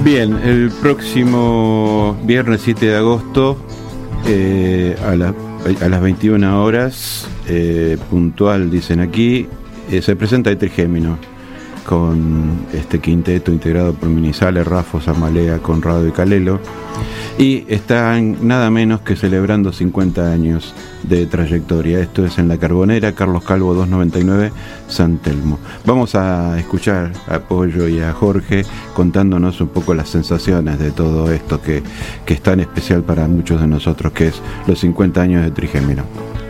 Bien, el próximo viernes 7 de agosto a las 21 horas, puntual dicen aquí, se presenta el Trigémino con este quinteto integrado por Minizales, Rafos, Amalea, Conrado y Calelo, y están nada menos que celebrando 50 años de trayectoria. Esto es en La Carbonera, Carlos Calvo 299, San Telmo. Vamos a escuchar a Pollo y a Jorge contándonos un poco las sensaciones de todo esto que es tan especial para muchos de nosotros, que es los 50 años de Trigémino.